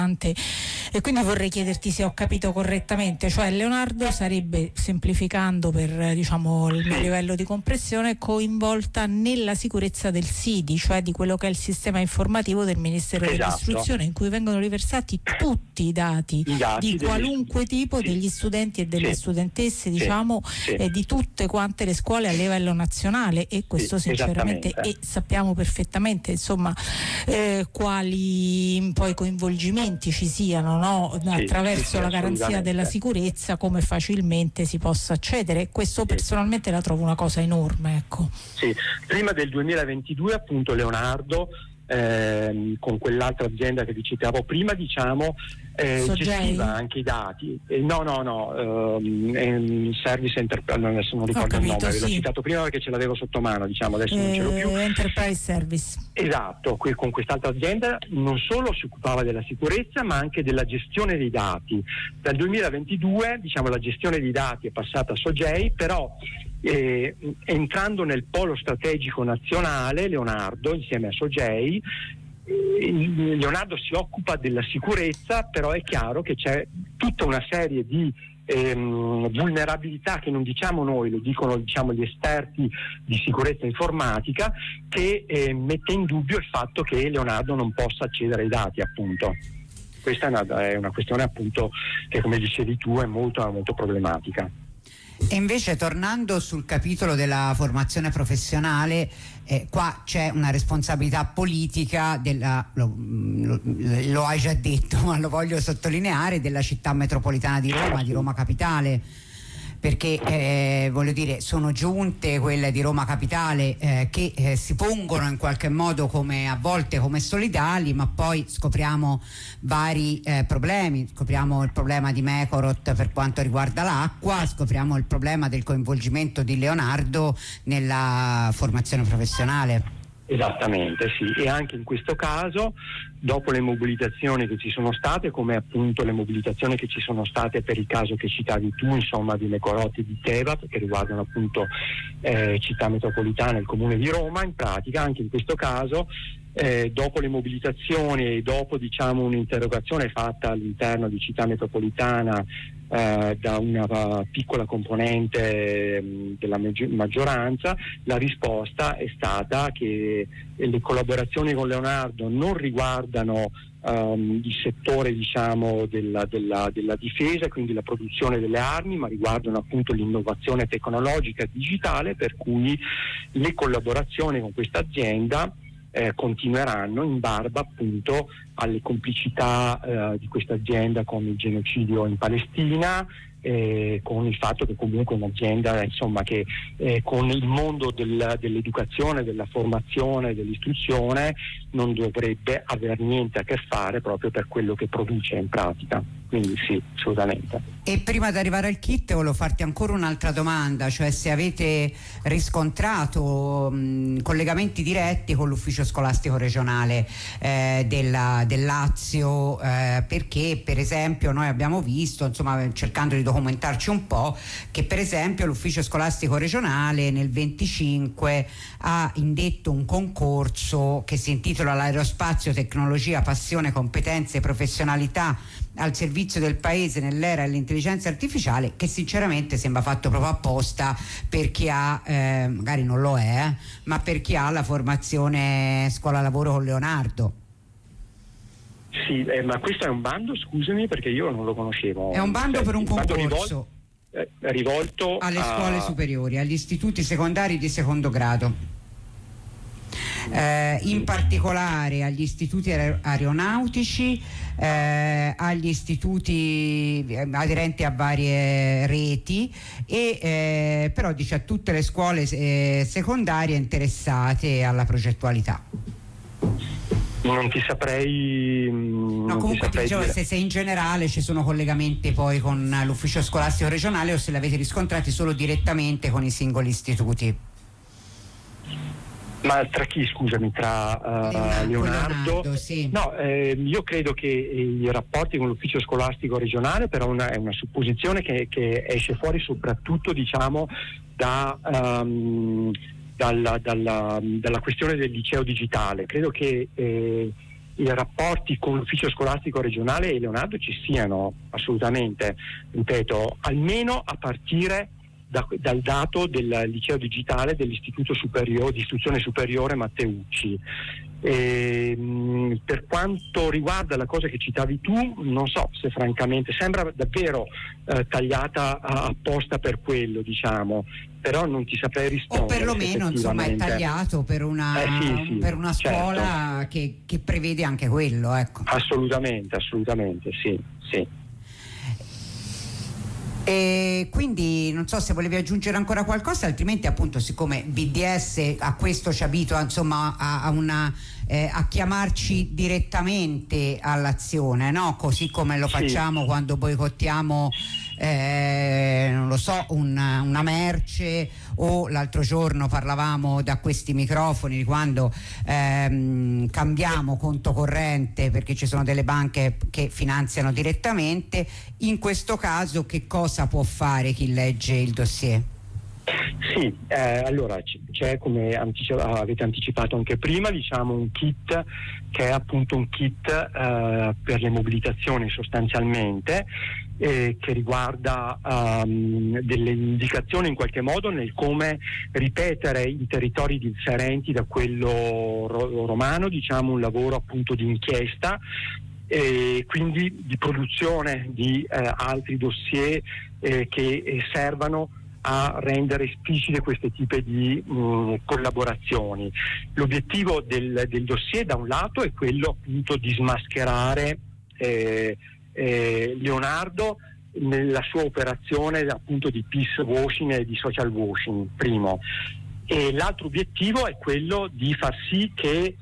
E quindi vorrei chiederti se ho capito correttamente, cioè Leonardo sarebbe, semplificando per diciamo il mio livello di comprensione, coinvolta nella sicurezza del SIDI, cioè di quello che è il sistema informativo del Ministero dell'Istruzione, in cui vengono riversati tutti i dati di qualunque tipo degli studenti e delle studentesse, diciamo, e di tutte quante le scuole a livello nazionale, e questo sinceramente, e sappiamo perfettamente insomma quali poi coinvolgimenti ci siano, no? Attraverso la garanzia della sicurezza, come facilmente si possa accedere. Questo personalmente la trovo una cosa enorme, ecco. Sì, prima del 2022 appunto Leonardo con quell'altra azienda che vi citavo prima, diciamo, gestiva anche i dati. Service Enterprise, adesso non ricordo il nome, l'ho citato prima perché ce l'avevo sotto mano, diciamo, adesso non ce l'ho più. Enterprise Service. Esatto, con quest'altra azienda non solo si occupava della sicurezza ma anche della gestione dei dati. Dal 2022, diciamo, la gestione dei dati è passata a Sogei, però entrando nel polo strategico nazionale, Leonardo insieme a Sogei, Leonardo si occupa della sicurezza, però è chiaro che c'è tutta una serie di vulnerabilità che non diciamo noi, lo dicono, diciamo, gli esperti di sicurezza informatica, che mette in dubbio il fatto che Leonardo non possa accedere ai dati, appunto. Questa è una questione, appunto, che, come dicevi tu, è molto, molto problematica. E invece, tornando sul capitolo della formazione professionale, qua c'è una responsabilità politica lo hai già detto, ma lo voglio sottolineare, della città metropolitana di Roma, di Roma Capitale, perché voglio dire, sono giunte quelle di Roma Capitale che si pongono in qualche modo a volte come solidali, ma poi scopriamo vari problemi. Scopriamo il problema di Mecorot per quanto riguarda l'acqua, scopriamo il problema del coinvolgimento di Leonardo nella formazione professionale. Esattamente, sì, e anche in questo caso, dopo le mobilitazioni che ci sono state, come appunto le mobilitazioni che ci sono state per il caso che citavi tu, insomma, di Mecorot e di Tevat, che riguardano appunto città metropolitana e il comune di Roma, in pratica anche in questo caso, dopo le mobilitazioni e dopo, diciamo, un'interrogazione fatta all'interno di città metropolitana da una piccola componente della maggioranza, la risposta è stata che le collaborazioni con Leonardo non riguardano il settore, diciamo, della difesa, quindi la produzione delle armi, ma riguardano appunto l'innovazione tecnologica e digitale, per cui le collaborazioni con questa azienda continueranno in barba appunto alle complicità di questa azienda con il genocidio in Palestina, con il fatto che comunque un'azienda, insomma, che con il mondo dell'educazione, della formazione, dell'istruzione non dovrebbe aver niente a che fare, proprio per quello che produce in pratica. Quindi sì, assolutamente. E prima di arrivare al kit volevo farti ancora un'altra domanda, cioè se avete riscontrato collegamenti diretti con l'ufficio scolastico regionale del Lazio, perché per esempio noi abbiamo visto, insomma, cercando di documentarci un po', che per esempio l'ufficio scolastico regionale nel 25 ha indetto un concorso che si intitola L'aerospazio, tecnologia, passione, competenze e professionalità al servizio del paese nell'era dell'intelligenza artificiale, che sinceramente sembra fatto proprio apposta per chi ha, magari non lo è, ma per chi ha la formazione scuola lavoro con Leonardo. Sì, ma questo è un bando, scusami, perché io non lo conoscevo. È un bando per un concorso rivolto alle scuole superiori, agli istituti secondari di secondo grado. In particolare agli istituti aeronautici, agli istituti aderenti a varie reti e però dice a tutte le scuole secondarie interessate alla progettualità. Non ti saprei. No, comunque ti dicevo se in generale ci sono collegamenti poi con l'ufficio scolastico regionale o se l'avete riscontrati solo direttamente con i singoli istituti. Ma tra chi, scusami, tra Leonardo? Sì. No, io credo che i rapporti con l'ufficio scolastico regionale, però è una supposizione che esce fuori soprattutto, diciamo, dalla questione del liceo digitale. Credo che i rapporti con l'ufficio scolastico regionale e Leonardo ci siano assolutamente, ripeto, almeno a partire dal dato del liceo digitale dell'Istituto Superiore di Istruzione Superiore Matteucci. Per quanto riguarda la cosa che citavi tu, non so se francamente sembra davvero tagliata apposta per quello, diciamo, però non ti saprei rispondere. O perlomeno insomma è tagliato per una scuola, certo, che prevede anche quello, ecco. Assolutamente, sì. E quindi non so se volevi aggiungere ancora qualcosa, altrimenti appunto, siccome BDS a questo ci abitua, insomma, a chiamarci direttamente all'azione, no? Così come lo facciamo quando boicottiamo non lo so, una merce, o l'altro giorno parlavamo da questi microfoni di quando cambiamo conto corrente perché ci sono delle banche che finanziano direttamente. In questo caso che cosa può fare chi legge il dossier? Sì, allora c'è, come avete anticipato anche prima, diciamo un kit che è appunto un kit per le mobilitazioni sostanzialmente, che riguarda delle indicazioni in qualche modo nel come ripetere i territori differenti da quello romano, diciamo un lavoro appunto di inchiesta e quindi di produzione di altri dossier che servano a rendere esplicite questi tipi di collaborazioni. L'obiettivo del dossier da un lato è quello appunto di smascherare Leonardo nella sua operazione appunto di peace washing e di social washing, primo, e l'altro obiettivo è quello di far sì che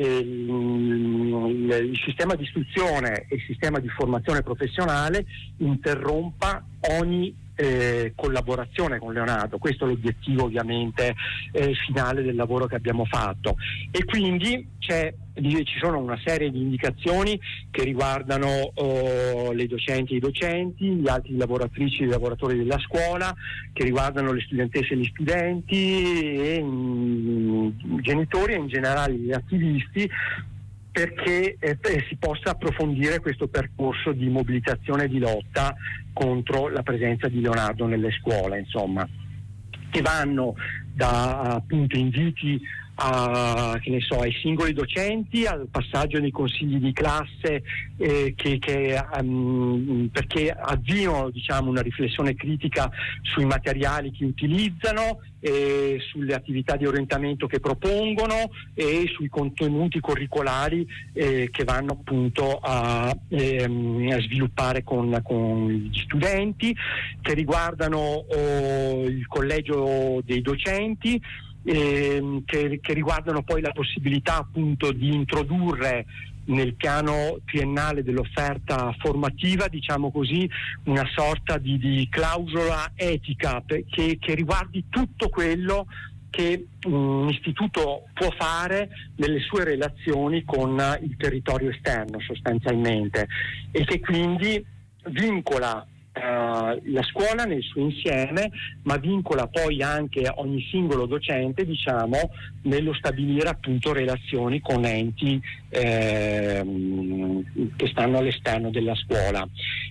il sistema di istruzione e il sistema di formazione professionale interrompa ogni collaborazione con Leonardo. Questo è l'obiettivo ovviamente finale del lavoro che abbiamo fatto, e quindi ci sono una serie di indicazioni che riguardano le docenti e i docenti, gli altri lavoratrici e i lavoratori della scuola, che riguardano le studentesse e gli studenti e i genitori e in generale gli attivisti, perché si possa approfondire questo percorso di mobilitazione e di lotta contro la presenza di Leonardo nelle scuole, insomma, che vanno da appunto inviti ai singoli docenti, al passaggio nei consigli di classe perché avviano, diciamo, una riflessione critica sui materiali che utilizzano, sulle attività di orientamento che propongono e sui contenuti curricolari che vanno appunto a sviluppare con gli studenti, che riguardano il collegio dei docenti, che riguardano poi la possibilità appunto di introdurre nel piano triennale dell'offerta formativa, diciamo così, una sorta di clausola etica che riguardi tutto quello che un istituto può fare nelle sue relazioni con il territorio esterno sostanzialmente, e che quindi vincola la scuola nel suo insieme, ma vincola poi anche ogni singolo docente, diciamo, nello stabilire appunto relazioni con enti che stanno all'esterno della scuola.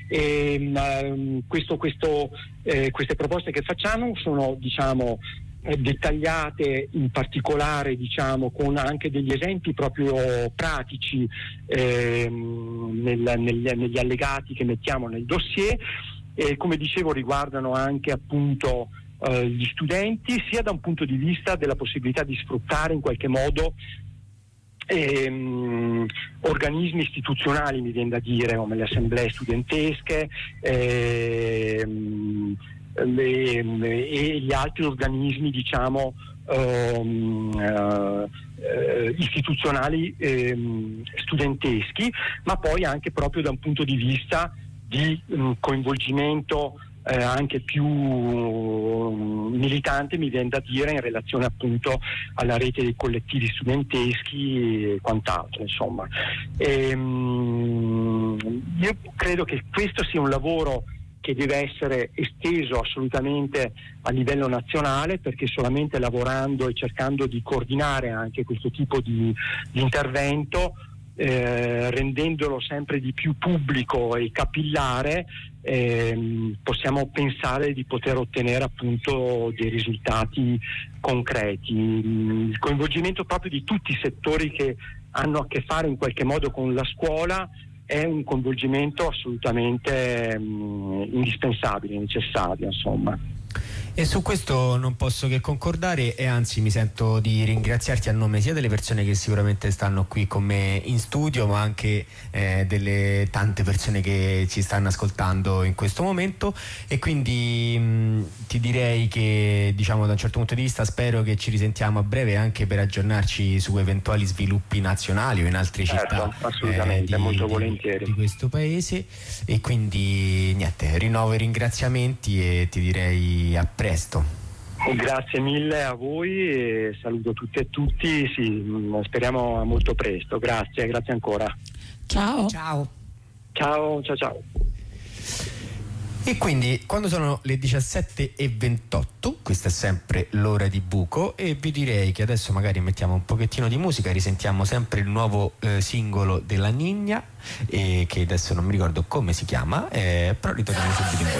Queste proposte che facciamo sono, diciamo, dettagliate in particolare, diciamo, con anche degli esempi proprio pratici negli allegati che mettiamo nel dossier, e come dicevo riguardano anche appunto gli studenti, sia da un punto di vista della possibilità di sfruttare in qualche modo organismi istituzionali, mi viene da dire, come le assemblee studentesche e gli altri organismi, diciamo, istituzionali studenteschi, ma poi anche proprio da un punto di vista di coinvolgimento anche più militante, mi viene da dire, in relazione appunto alla rete dei collettivi studenteschi e quant'altro, insomma. Io credo che questo sia un lavoro che deve essere esteso assolutamente a livello nazionale, perché solamente lavorando e cercando di coordinare anche questo tipo di intervento rendendolo sempre di più pubblico e capillare, possiamo pensare di poter ottenere appunto dei risultati concreti. Il coinvolgimento proprio di tutti i settori che hanno a che fare in qualche modo con la scuola è un coinvolgimento assolutamente indispensabile, necessario, insomma. E su questo non posso che concordare, e anzi mi sento di ringraziarti a nome sia delle persone che sicuramente stanno qui con me in studio, ma anche delle tante persone che ci stanno ascoltando in questo momento. E quindi ti direi che, diciamo, da un certo punto di vista spero che ci risentiamo a breve anche per aggiornarci su eventuali sviluppi nazionali o in altre città, assolutamente, molto volentieri, di questo paese. E quindi niente, rinnovo i ringraziamenti e ti direi a presto. Grazie mille a voi e saluto tutte e tutti, sì, speriamo a molto presto. Grazie ancora. Ciao. Ciao. E quindi quando sono le 17:28, questa è sempre l'ora di buco, e vi direi che adesso magari mettiamo un pochettino di musica, risentiamo sempre il nuovo singolo della Ninja, che adesso non mi ricordo come si chiama, però ritorniamo subito in voi.